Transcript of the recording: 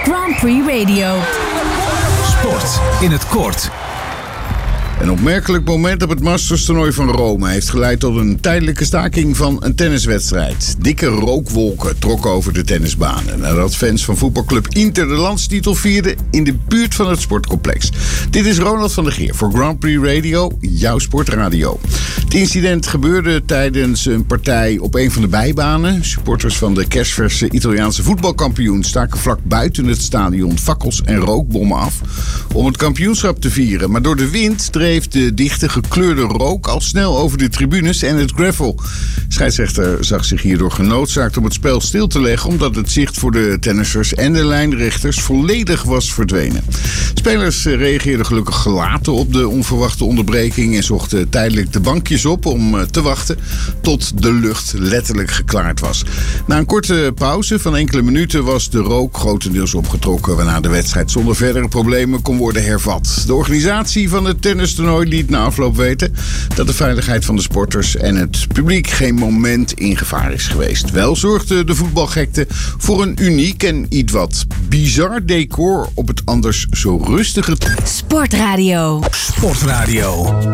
Grand Prix Radio. Sport in het kort. Een opmerkelijk moment op het Masters-toernooi van Rome heeft geleid tot een tijdelijke staking van een tenniswedstrijd. Dikke rookwolken trokken over de tennisbanen nadat fans van voetbalclub Inter de landstitel vierden in de buurt van het sportcomplex. Dit is Ronald van der Geer voor Grand Prix Radio, jouw sportradio. Het incident gebeurde tijdens een partij op een van de bijbanen. Supporters van de kersverse Italiaanse voetbalkampioen staken vlak buiten het stadion fakkels en rookbommen af om het kampioenschap te vieren. Maar door de wind dreef de dichte gekleurde rook al snel over de tribunes en het gravel. Scheidsrechter zag zich hierdoor genoodzaakt om het spel stil te leggen, omdat het zicht voor de tennissers en de lijnrechters volledig was verdwenen. Spelers reageerden gelukkig gelaten op de onverwachte onderbreking en zochten tijdelijk de bankjes op om te wachten tot de lucht letterlijk geklaard was. Na een korte pauze van enkele minuten was de rook grotendeels opgetrokken, waarna de wedstrijd zonder verdere problemen kon worden hervat. De organisatie van het tennistoernooi liet na afloop weten dat de veiligheid van de sporters en het publiek geen moment in gevaar is geweest. Wel zorgde de voetbalgekte voor een uniek en iets wat bizar decor op het anders zo rustige Sportradio. Sportradio.